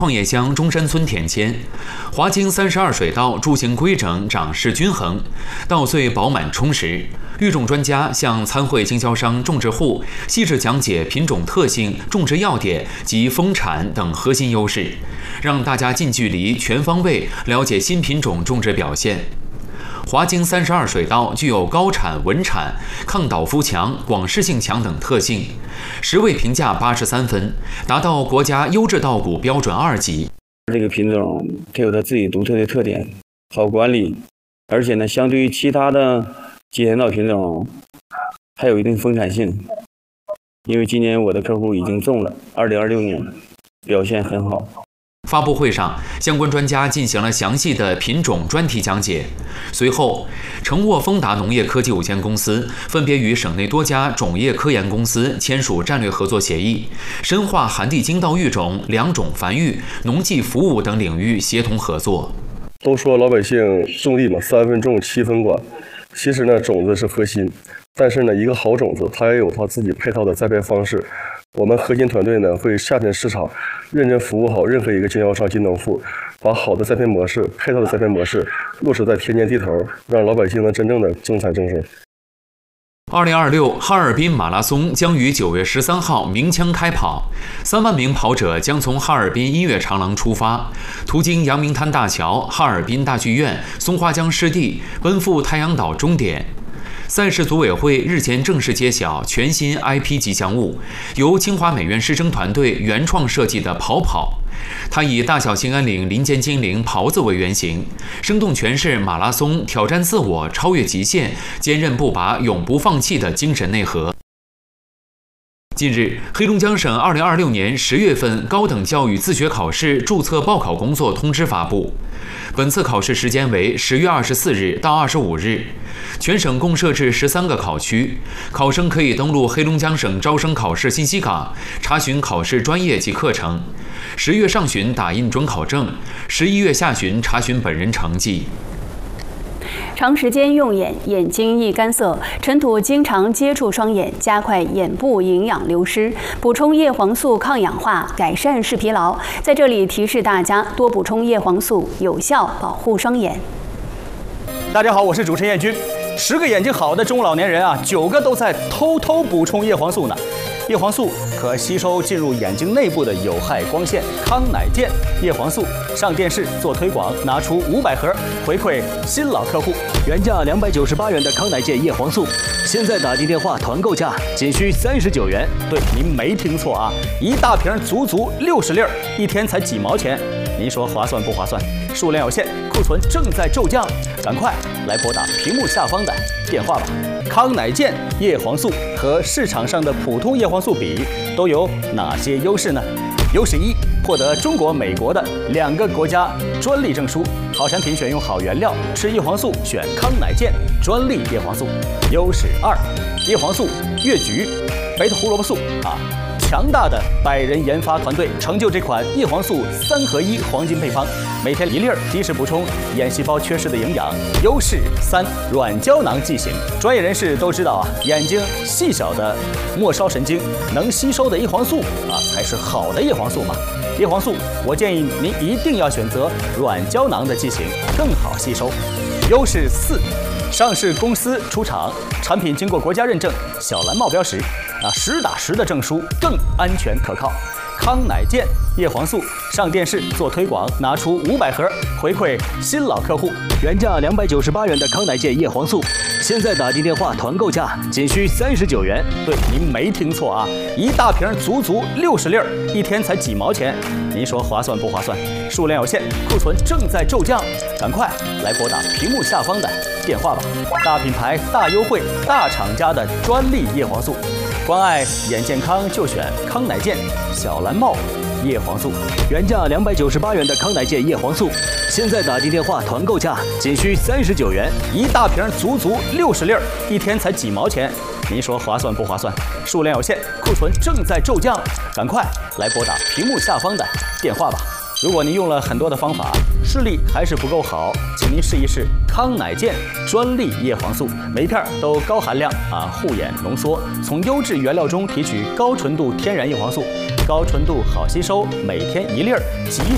创业乡中山村田间，华京32水稻株型规整，长势均衡，稻穗饱满充实。育种专家向参会经销商、种植户细致讲解品种特性、种植要点及丰产等核心优势，让大家近距离、全方位了解新品种种植表现。华京32水稻具有高产、稳产、抗倒伏强、广适性强等特性，10位评价83分，达到国家优质稻谷标准2级。 这个品种它有它自己独特的特点，好管理，而且呢，相对于其他的秸秆稻品种，还有一定丰产性。因为今年我的客户已经种了，2026年表现很好。 发布会上，相关专家进行了详细的品种专题讲解。随后，成沃丰达农业科技有限公司分别与省内多家种业科研公司签署战略合作协议，深化寒地精稻育种、良种繁育、农技服务等领域协同合作。 都说老百姓种地嘛，3分种7分管。其实呢，种子是核心，但是呢，一个好种子它也有它自己配套的栽培方式。我们核心团队呢会下沉市场，认真服务好任何一个经销商及农户，把好的栽培模式、配套的栽培模式落实在田间地头，让老百姓能真正的增产增收。 2026哈尔滨马拉松将于9月13号鸣枪开跑，3万名跑者将从哈尔滨音乐长廊出发，途经阳明滩大桥、哈尔滨大剧院、松花江湿地，奔赴太阳岛终点。赛事组委会日前正式揭晓全新 IP 吉祥物，由清华美院师生团队原创设计的跑跑。它以大小兴安岭林间精灵狍子为原型，生动诠释马拉松挑战自我、超越极限、坚韧不拔、永不放弃的精神内核。近日，黑龙江省2026年10月份高等教育自学考试注册报考工作通知发布。本次考试时间为10月24日到25日，全省共设置13个考区，考生可以登录黑龙江省招生考试信息港查询考试专业及课程。10月上旬打印准考证，11月下旬查询本人成绩。 长时间用眼，眼睛易干涩，尘土经常接触双眼，加快眼部营养流失。补充叶黄素抗氧化，改善视疲劳。在这里提示大家，多补充叶黄素，有效保护双眼。 大家好，我是主持人彦军。10个眼睛好的中老年人啊，9个都在偷偷补充叶黄素呢。叶黄素可吸收进入眼睛内部的有害光线，康乃健叶黄素上电视做推广，拿出500盒回馈新老客户。 原价298元的康乃健叶黄素，现在打进电话团购价仅需39元。 对，您没听错啊，一大瓶足足60粒，一天才几毛钱，您说划算不划算？数量有限，库存正在骤降，赶快来拨打屏幕下方的电话吧。康乃健叶黄素和市场上的普通叶黄素比，都有哪些优势呢？优势1，获得中国、美国的2个国家专利证书。好产品选用好原料，吃叶黄素选康乃健专利叶黄素。优势2，叶黄素、越橘、贝塔胡萝卜素啊。强大的100人研发团队成就这款叶黄素3合1黄金配方，每天1粒，及时补充眼细胞缺失的营养。优势3，软胶囊剂型。专业人士都知道啊，眼睛细小的末梢神经能吸收的叶黄素啊，才是好的叶黄素嘛。叶黄素，我建议您一定要选择软胶囊的剂型，更好吸收。优势4，上市公司出厂，产品经过国家认证，小蓝帽标识。实打实的证书，更安全可靠。康乃健叶黄素上电视做推广，拿出500盒回馈新老客户。 原价298元的康乃健叶黄素，现在打进电话团购价仅需39元。 对，您没听错啊，一大瓶足足60粒，一天才几毛钱，您说划算不划算？数量有限，库存正在骤降，赶快来拨打屏幕下方的电话吧。大品牌、大优惠、大厂家的专利叶黄素。关爱眼健康就选康乃健小蓝帽叶黄素。 原价298元的康乃健叶黄素，现在打进电话团购价仅需39元。 一大瓶足足60粒，一天才几毛钱，您说划算不划算？数量有限，库存正在骤降，赶快来拨打屏幕下方的电话吧。如果您用了很多的方法，视力还是不够好，请您试一试康乃健专利叶黄素，每一片都高含量护眼浓缩，从优质原料中提取高纯度天然叶黄素，高纯度好吸收，每天1粒，及